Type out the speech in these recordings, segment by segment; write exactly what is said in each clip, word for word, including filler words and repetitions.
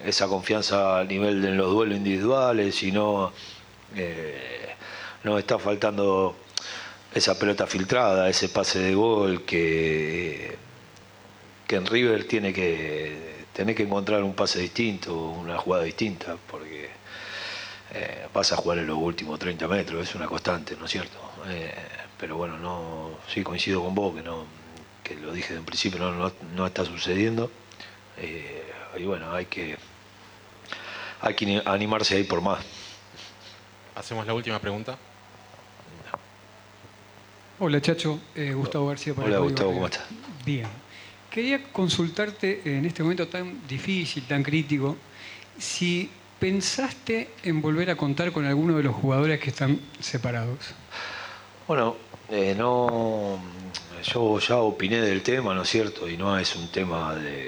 esa confianza a nivel de los duelos individuales, sino eh, nos está faltando esa pelota filtrada, ese pase de gol que, que en River tiene que, tiene que encontrar un pase distinto, una jugada distinta, porque eh, vas a jugar en los últimos treinta metros, es una constante, ¿no es cierto? Eh, pero bueno, no, sí coincido con vos, que no, que lo dije de un principio, no, no, no está sucediendo. Eh, y bueno, hay que, hay que animarse a ir por más. Hacemos la última pregunta. Hola Chacho, eh, Gustavo García para Hola el Gustavo, Código ¿cómo estás? Bien. Quería consultarte en este momento tan difícil, tan crítico, si pensaste en volver a contar con alguno de los jugadores que están separados. Bueno, eh, no, yo ya opiné del tema, ¿no es cierto? Y no es un tema de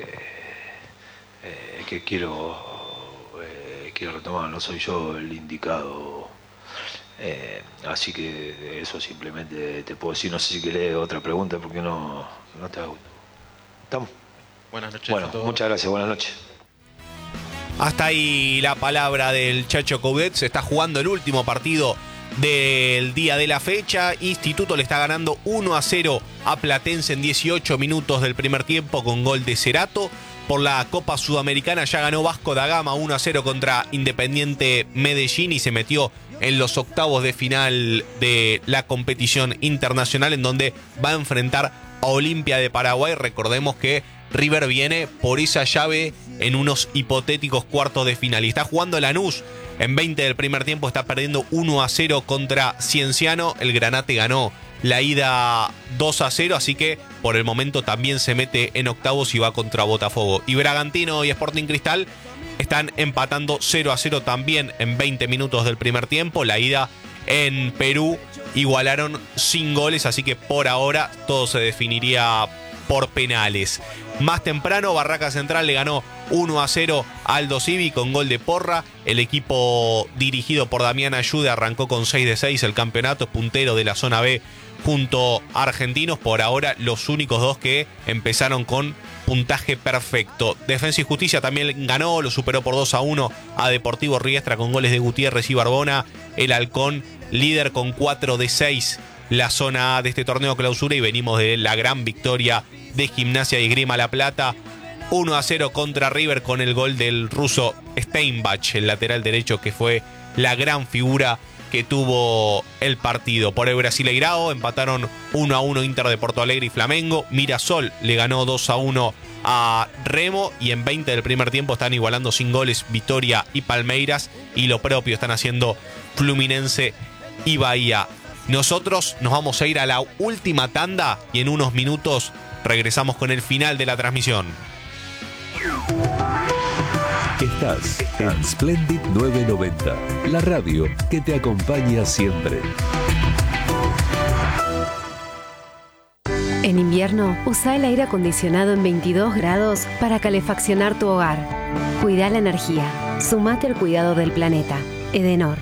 eh, que quiero, eh, quiero retomar, no soy yo el indicado. Eh, así que eso simplemente te puedo decir, no sé si querés otra pregunta, porque no, no te hago. ¿Estamos? Buenas noches bueno, a todos. muchas gracias, buenas noches. Hasta ahí la palabra del Chacho Coudet. Se está jugando el último partido del día de la fecha. Instituto le está ganando uno a cero a Platense en dieciocho minutos del primer tiempo con gol de Cerato. Por la Copa Sudamericana ya ganó Vasco da Gama uno a cero contra Independiente Medellín y se metió en los octavos de final de la competición internacional, en donde va a enfrentar a Olimpia de Paraguay. Recordemos que River viene por esa llave en unos hipotéticos cuartos de final. Y está jugando Lanús en veinte del primer tiempo, está perdiendo uno a cero contra Cienciano. El Granate ganó la ida dos a cero, así que por el momento también se mete en octavos y va contra Botafogo. Y Bragantino y Sporting Cristal están empatando cero a cero también en veinte minutos del primer tiempo. La ida en Perú igualaron sin goles, así que por ahora todo se definiría por penales. Más temprano, Barraca Central le ganó uno a cero a Aldo Civi con gol de Porra. El equipo dirigido por Damián Ayude arrancó con seis de seis el campeonato, puntero de la zona B junto a Argentinos. Por ahora los únicos dos que empezaron con puntaje perfecto. Defensa y Justicia también ganó, lo superó por dos a uno a Deportivo Riestra con goles de Gutiérrez y Barbona. El Halcón líder con cuatro de seis la zona A de este torneo clausura, y venimos de la gran victoria de Gimnasia y Esgrima La Plata uno a cero contra River con el gol del ruso Steinbach, el lateral derecho que fue la gran figura que tuvo el partido. Por el Brasileirao empataron uno a uno Inter de Porto Alegre y Flamengo. Mirasol le ganó dos a uno a Remo, y en veinte del primer tiempo están igualando sin goles Vitoria y Palmeiras, y lo propio están haciendo Fluminense y Bahía. Nosotros nos vamos a ir a la última tanda y en unos minutos regresamos con el final de la transmisión. Estás en Splendid novecientos noventa, la radio que te acompaña siempre. En invierno, usa el aire acondicionado en veintidós grados para calefaccionar tu hogar. Cuida la energía. Sumate al cuidado del planeta. Edenor.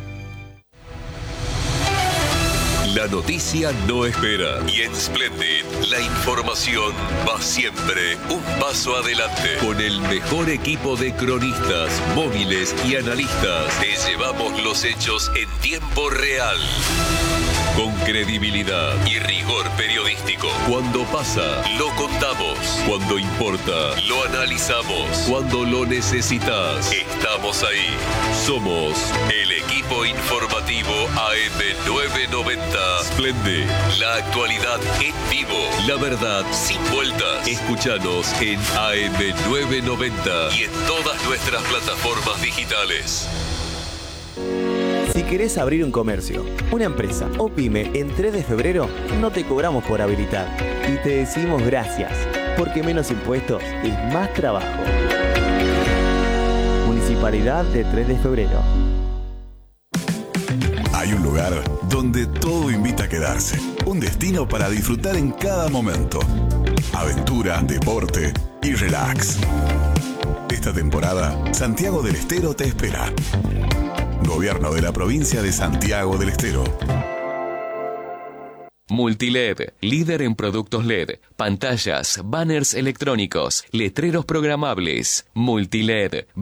La noticia no espera. Y en Splendid, la información va siempre un paso adelante. Con el mejor equipo de cronistas, móviles y analistas, te llevamos los hechos en tiempo real. Con credibilidad y rigor periodístico. Cuando pasa, lo contamos. Cuando importa, lo analizamos. Cuando lo necesitas, estamos ahí. Somos el equipo informativo A M novecientos noventa. Splendid, la actualidad en vivo. La verdad sin vueltas. Escúchanos en A M novecientos noventa y en todas nuestras plataformas digitales. Si querés abrir un comercio, una empresa o pyme en tres de febrero, no te cobramos por habilitar. Y te decimos gracias, porque menos impuestos es más trabajo. Municipalidad de tres de febrero. Hay un lugar donde todo invita a quedarse. Un destino para disfrutar en cada momento. Aventura, deporte y relax. Esta temporada, Santiago del Estero te espera. Gobierno de la provincia de Santiago del Estero. Multiled, líder en productos L E D, pantallas, banners electrónicos, letreros programables. Multiled.